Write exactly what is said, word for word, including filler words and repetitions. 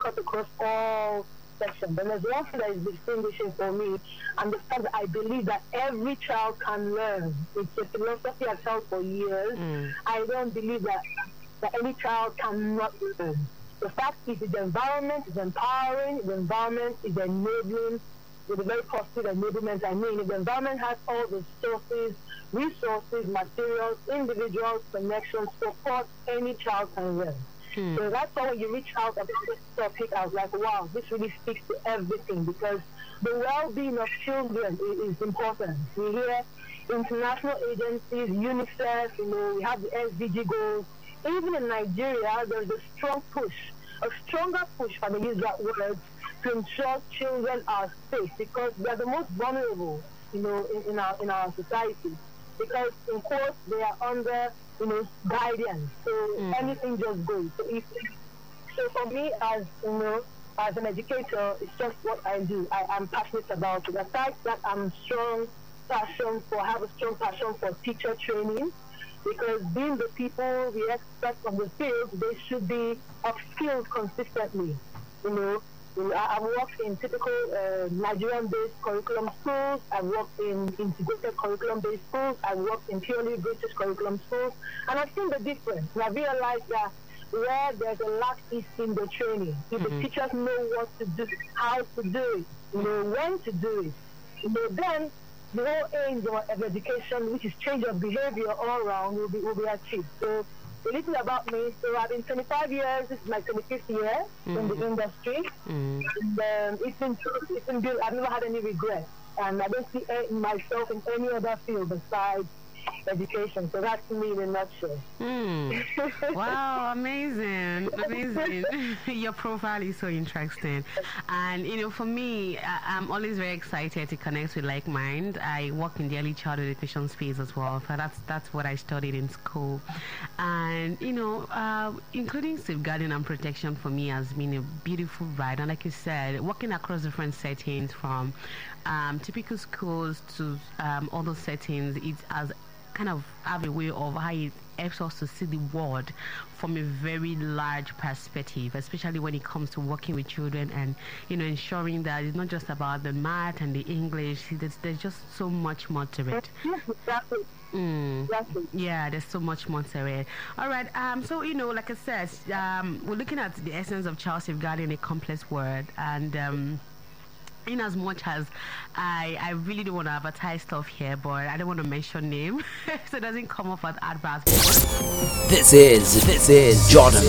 cut across all sections. And there's one thing that is distinguishing for me, and the fact that I believe that every child can learn. It's a philosophy I've held for years. Mm. I don't believe that, that any child cannot learn. The fact is, the environment is empowering, the environment is enabling, with a very positive enablement. I mean, if the environment has all the sources, resources, materials, individuals, connections, support, any child can learn. Hmm. So that's why when you reach out about this topic, I was like, wow, this really speaks to everything, because the well-being of children is, is important. We hear international agencies, UNICEF, you know, we have the S D G goals. Even in Nigeria, there's a strong push, a stronger push, if I may use that word, to ensure children are safe, because they are the most vulnerable, you know, in, in our in our society. Because in quotes, they are under, you know, guidance. So mm. anything just goes. So if so, for me, as you know, as an educator, it's just what I do. I am passionate about it. The fact that I'm strong passion for have a strong passion for teacher training, because being the people, the experts of the field, they should be upskilled consistently. You know. I've worked in typical uh, Nigerian-based curriculum schools. I've worked in integrated curriculum-based schools. I've worked in purely British curriculum schools. And I've seen the difference. And I realized that where there's a lack is in the training. If mm-hmm. the teachers know what to do, how to do it, you know, when to do it, you know, then the whole aim of education, which is change of behavior all around, will be, will be achieved. So, a little about me. So I've been twenty-five years. This is my twenty-fifth year mm. in the industry. Mm. And um, it's been it's been good. I've never had any regrets, and I don't see myself in any other field besides education. So that's me in a nutshell. Mm. Wow, amazing, amazing. Your profile is so interesting, and you know, for me, I, I'm always very excited to connect with like mind. I work in the early childhood education space as well. So that's that's what I studied in school, and you know, uh, including safeguarding and protection for me has been a beautiful ride. And like you said, working across different settings from um, typical schools to um, other settings, it has kind of have a way of how it helps us to see the world from a very large perspective, especially when it comes to working with children and, you know, ensuring that it's not just about the math and the English. There's, there's just so much more to it. Exactly. Mm. Exactly. Yeah, there's so much more to it. All right. Um. So, you know, like I said, um, we're looking at the essence of child safeguarding, a complex word, and um, in as much as I, I really don't want to advertise stuff here, but I don't want to mention name so it doesn't come off as adverts. This is this is Jordan